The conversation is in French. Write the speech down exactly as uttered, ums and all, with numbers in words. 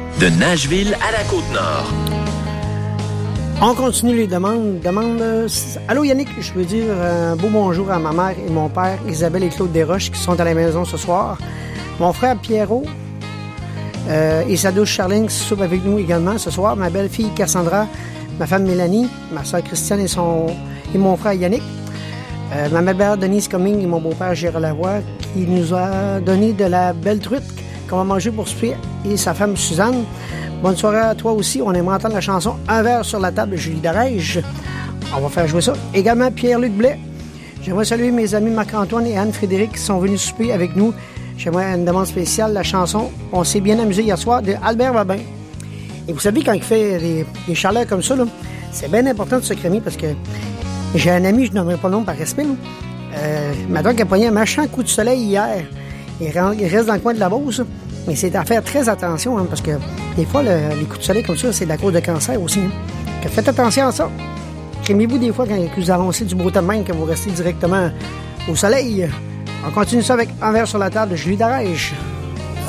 De Nashville à la Côte-Nord. On continue les demandes. Demande, euh, allô Yannick, je veux dire un beau bonjour à ma mère et mon père, Isabelle et Claude Desroches, qui sont à la maison ce soir. Mon frère Pierrot euh, et sa douce Charline qui soupe avec nous également ce soir. Ma belle-fille Cassandra, ma femme Mélanie, ma soeur Christiane et, son, et mon frère Yannick. Euh, ma belle-mère Denise Cumming et mon beau-père Gérard Lavoie, qui nous a donné de la belle truite qu'on va manger pour souper, et sa femme Suzanne. Bonne soirée à toi aussi. On aimerait entendre la chanson Un verre sur la table de Julie Darège. On va faire jouer ça. Également Pierre-Luc Blais. J'aimerais saluer mes amis Marc-Antoine et Anne-Frédéric qui sont venus souper avec nous. J'aimerais une demande spéciale, la chanson On s'est bien amusé hier soir de Albert Babin. Et vous savez, quand il fait des, des chaleurs comme ça, là, c'est bien important de se crémer parce que j'ai un ami, je ne nommerai pas le nom par respect, là. Euh, ma dog a pogné un machin coup de soleil hier. Il reste dans le coin de la Beauce. Mais c'est à faire très attention, hein, parce que des fois, le, les coups de soleil comme ça, c'est de la cause de cancer aussi. Hein. Faites attention à ça. Crémez-vous des fois quand vous avancez du beau temps de même, que vous restez directement au soleil. On continue ça avec Un verre sur la table de Julie Darège.